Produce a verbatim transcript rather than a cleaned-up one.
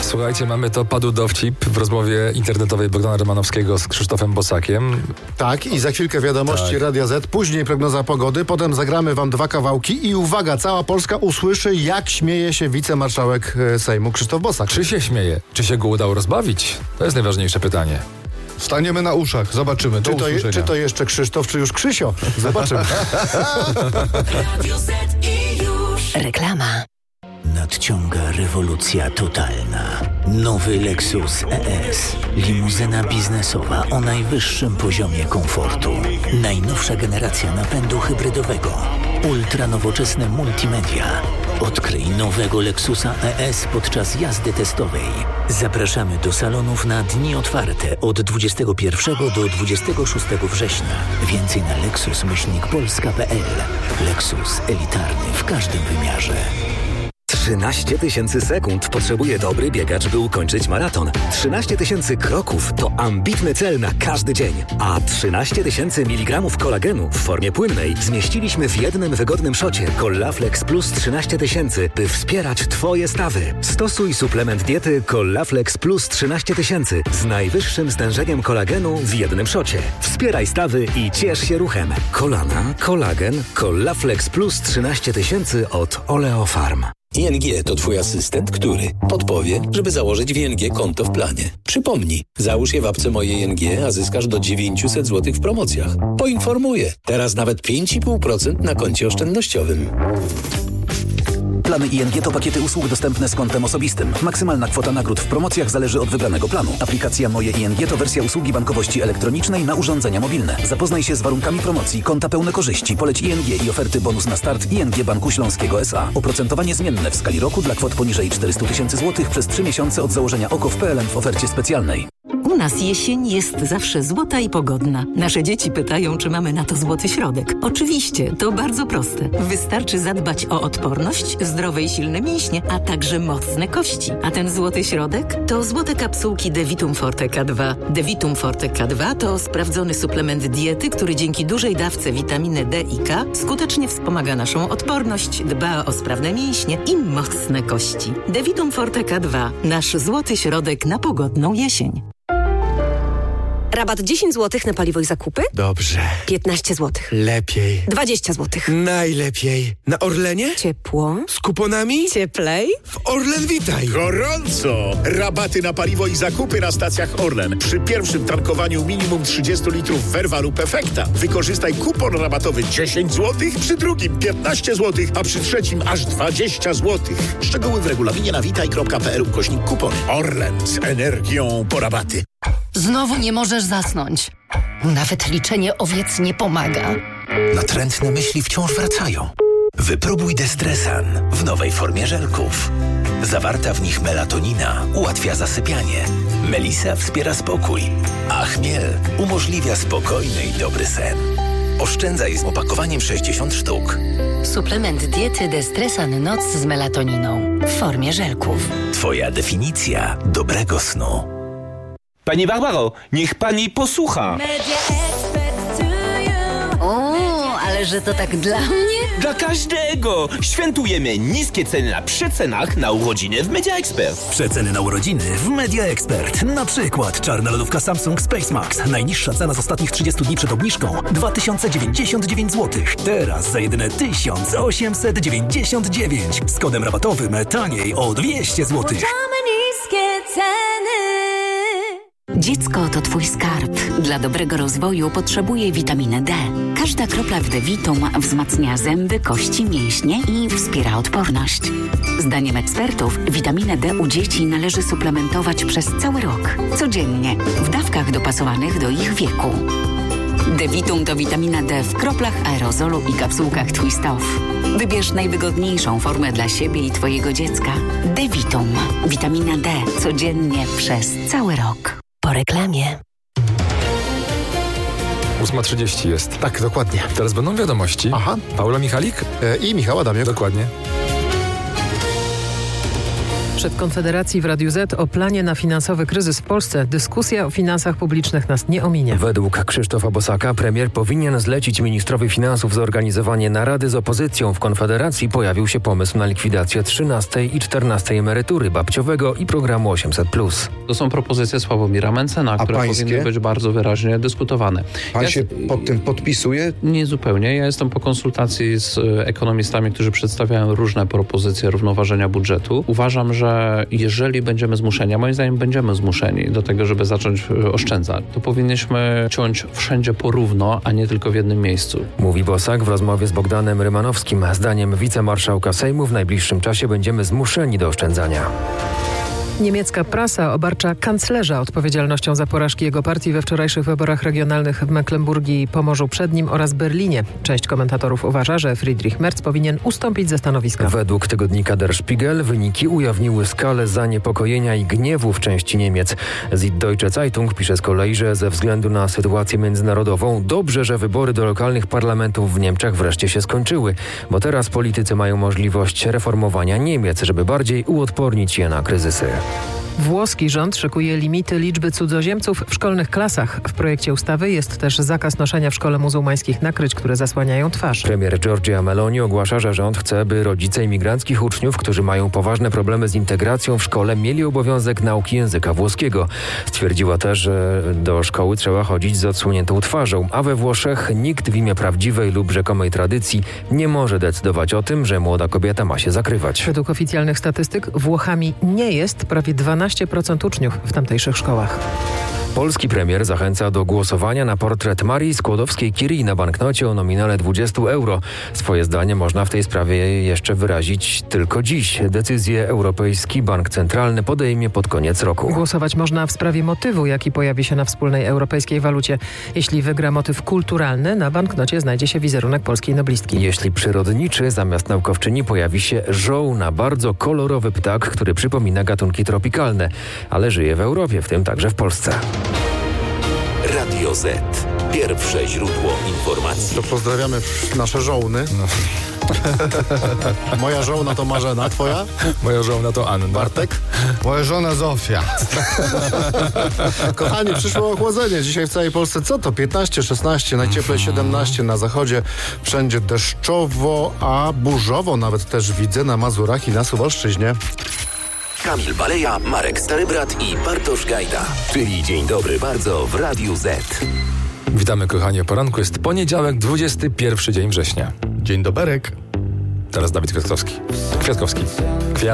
Słuchajcie, mamy to padł dowcip w rozmowie internetowej Bogdana Romanowskiego z Krzysztofem Bosakiem. Tak, i za chwilkę wiadomości tak. Radia Z, później prognoza pogody, potem zagramy wam dwa kawałki i uwaga, cała Polska usłyszy, jak śmieje się wicemarszałek Sejmu Krzysztof Bosak. Czy się śmieje? Czy się go udało rozbawić? To jest najważniejsze pytanie. Staniemy na uszach, zobaczymy. Czy to, je, czy to jeszcze Krzysztof, czy już Krzysio? Zobaczymy. Reklama. Nadciąga rewolucja totalna. Nowy Lexus E S. Limuzyna biznesowa o najwyższym poziomie komfortu. Najnowsza generacja napędu hybrydowego. Ultra nowoczesne multimedia. Odkryj nowego Lexusa E S podczas jazdy testowej. Zapraszamy do salonów na dni otwarte od dwudziestego pierwszego do dwudziestego szóstego września. Więcej na lexus myślnik polska kropka p l. Lexus elitarny w każdym wymiarze. trzynaście tysięcy sekund potrzebuje dobry biegacz, by ukończyć maraton. trzynaście tysięcy kroków to ambitny cel na każdy dzień. A trzynaście tysięcy miligramów kolagenu w formie płynnej zmieściliśmy w jednym wygodnym szocie Collaflex Plus trzynaście tysięcy, by wspierać Twoje stawy. Stosuj suplement diety Collaflex Plus trzynaście tysięcy z najwyższym stężeniem kolagenu w jednym szocie. Wspieraj stawy i ciesz się ruchem. Kolana, kolagen, Collaflex Plus trzynaście tysięcy od Oleofarm. I N G to Twój asystent, który podpowie, żeby założyć w I N G konto w planie. Przypomnij, załóż je w apce Moje I N G, a zyskasz do dziewięćset złotych w promocjach. Poinformuję, teraz nawet pięć i pół procent na koncie oszczędnościowym. Plany I N G to pakiety usług dostępne z kontem osobistym. Maksymalna kwota nagród w promocjach zależy od wybranego planu. Aplikacja Moje I N G to wersja usługi bankowości elektronicznej na urządzenia mobilne. Zapoznaj się z warunkami promocji, konta pełne korzyści, poleć I N G i oferty bonus na start I N G Banku Śląskiego S A. Oprocentowanie zmienne w skali roku dla kwot poniżej czterysta tysięcy złotych przez trzy miesiące od założenia O K O w P L N w ofercie specjalnej. U nas jesień jest zawsze złota i pogodna. Nasze dzieci pytają, czy mamy na to złoty środek. Oczywiście, to bardzo proste. Wystarczy zadbać o odporność, zdrowe i silne mięśnie, a także mocne kości. A ten złoty środek to złote kapsułki Devitum Forte K dwa. Devitum Forte K dwa to sprawdzony suplement diety, który dzięki dużej dawce witaminy D i K skutecznie wspomaga naszą odporność, dba o sprawne mięśnie i mocne kości. Devitum Forte K dwa. Nasz złoty środek na pogodną jesień. Rabat dziesięć złotych na paliwo i zakupy? Dobrze. piętnaście złotych. Lepiej. dwadzieścia złotych. Najlepiej. Na Orlenie? Ciepło. Z kuponami? Cieplej. W Orlen Witaj. Gorąco! Rabaty na paliwo i zakupy na stacjach Orlen. Przy pierwszym tankowaniu minimum trzydzieści litrów Verva lub Efekta wykorzystaj kupon rabatowy dziesięć złotych, przy drugim piętnaście złotych, a przy trzecim aż dwadzieścia złotych. Szczegóły w regulaminie na witaj kropka p l ukośnik kupony. Orlen z energią po rabaty. Znowu nie możesz zasnąć. Nawet liczenie owiec nie pomaga. Natrętne myśli wciąż wracają. Wypróbuj Destresan w nowej formie żelków. Zawarta w nich melatonina ułatwia zasypianie. Melisa wspiera spokój, a chmiel umożliwia spokojny i dobry sen. Oszczędzaj z opakowaniem sześćdziesiąt sztuk. Suplement diety Destresan Noc z melatoniną w formie żelków. Twoja definicja dobrego snu. Pani Barbaro, niech pani posłucha. O, ale że to tak dla mnie? Dla każdego! Świętujemy niskie ceny na przecenach na urodziny w Media Expert. Przeceny na urodziny w Media Expert. Na przykład czarna lodówka Samsung Space Max. Najniższa cena z ostatnich trzydziestu dni przed obniżką dwa tysiące dziewięćdziesiąt dziewięć złotych. Teraz za jedyne tysiąc osiemset dziewięćdziesiąt dziewięć. Z kodem rabatowym taniej o dwieście złotych. Niskie ceny. Dziecko to Twój skarb. Dla dobrego rozwoju potrzebuje witaminy D. Każda kropla w Devitum wzmacnia zęby, kości, mięśnie i wspiera odporność. Zdaniem ekspertów witaminę D u dzieci należy suplementować przez cały rok. Codziennie, w dawkach dopasowanych do ich wieku. Devitum to witamina D w kroplach aerozolu i kapsułkach Twist Off. Wybierz najwygodniejszą formę dla siebie i Twojego dziecka. Devitum. Witamina D codziennie przez cały rok. Po reklamie. ósma trzydzieści jest. Tak, dokładnie. Teraz będą wiadomości. Aha. Paula Michalik e, i Michał Adamiak. Dokładnie. Szef Konfederacji w Radiu Z o planie na finansowy kryzys w Polsce. Dyskusja o finansach publicznych nas nie ominie. Według Krzysztofa Bosaka premier powinien zlecić ministrowi finansów zorganizowanie narady z opozycją. W Konfederacji pojawił się pomysł na likwidację trzynastej i czternastej emerytury babciowego i programu osiemset plus. To są propozycje Sławomira Mencena, A które pańskie? powinny być bardzo wyraźnie dyskutowane. Pan ja się pod tym podpisuje? Nie zupełnie. Ja jestem po konsultacji z ekonomistami, którzy przedstawiają różne propozycje równoważenia budżetu. Uważam, że jeżeli będziemy zmuszeni, a moim zdaniem będziemy zmuszeni do tego, żeby zacząć oszczędzać, to powinniśmy ciąć wszędzie porówno, a nie tylko w jednym miejscu. Mówi Bosak w rozmowie z Bogdanem Rymanowskim. Zdaniem wicemarszałka Sejmu w najbliższym czasie będziemy zmuszeni do oszczędzania. Niemiecka prasa obarcza kanclerza odpowiedzialnością za porażki jego partii we wczorajszych wyborach regionalnych w Mecklenburgii, Pomorzu Przednim oraz Berlinie. Część komentatorów uważa, że Friedrich Merz powinien ustąpić ze stanowiska. Według tygodnika Der Spiegel wyniki ujawniły skalę zaniepokojenia i gniewu w części Niemiec. Süddeutsche Zeitung pisze z kolei, że ze względu na sytuację międzynarodową dobrze, że wybory do lokalnych parlamentów w Niemczech wreszcie się skończyły, bo teraz politycy mają możliwość reformowania Niemiec, żeby bardziej uodpornić je na kryzysy. Włoski rząd szykuje limity liczby cudzoziemców w szkolnych klasach. W projekcie ustawy jest też zakaz noszenia w szkole muzułmańskich nakryć, które zasłaniają twarz. Premier Giorgia Meloni ogłasza, że rząd chce, by rodzice imigranckich uczniów, którzy mają poważne problemy z integracją w szkole, mieli obowiązek nauki języka włoskiego. Stwierdziła też, że do szkoły trzeba chodzić z odsłoniętą twarzą, a we Włoszech nikt w imię prawdziwej lub rzekomej tradycji nie może decydować o tym, że młoda kobieta ma się zakrywać. Według oficjalnych statystyk Włochami nie jest prawie dwanaście procent uczniów w tamtejszych szkołach. Polski premier zachęca do głosowania na portret Marii Skłodowskiej-Curie na banknocie o nominale dwadzieścia euro. Swoje zdanie można w tej sprawie jeszcze wyrazić tylko dziś. Decyzję Europejski Bank Centralny podejmie pod koniec roku. Głosować można w sprawie motywu, jaki pojawi się na wspólnej europejskiej walucie. Jeśli wygra motyw kulturalny, na banknocie znajdzie się wizerunek polskiej noblistki. Jeśli przyrodniczy, zamiast naukowczyni pojawi się żołna, bardzo kolorowy ptak, który przypomina gatunki tropikalne, ale żyje w Europie, w tym także w Polsce. Radio Z. Pierwsze źródło informacji. To pozdrawiamy nasze żołny. No. Moja żołna to Marzena, twoja? Moja żołna to Anna. Bartek? Moja żona Zofia. Kochani, przyszło ochłodzenie. Dzisiaj w całej Polsce co to? piętnaście, szesnaście, najcieplej siedemnaście na zachodzie. Wszędzie deszczowo, a burzowo nawet też widzę na Mazurach i na Suwalszczyźnie. Kamil Baleja, Marek Starybrat i Bartosz Gajda. Czyli Dzień Dobry Bardzo w Radiu Z. Witamy, kochani, o poranku. Jest poniedziałek, dwudziesty pierwszy dzień września. Dzień doberek. Teraz Dawid Kwiatkowski. Kwiatkowski. Kwiat.